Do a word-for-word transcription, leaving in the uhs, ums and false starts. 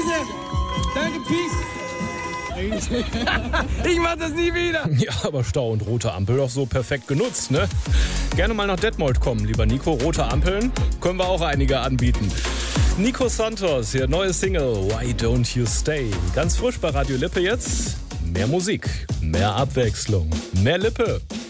Danke, Peace. Ich mach das nie wieder. Ja, aber Stau und rote Ampel doch so perfekt genutzt, ne? Gerne mal nach Detmold kommen, lieber Nico. Rote Ampeln können wir auch einige anbieten. Nico Santos, hier neue Single Why Don't You Stay. Ganz frisch bei Radio Lippe jetzt. Mehr Musik, mehr Abwechslung, mehr Lippe.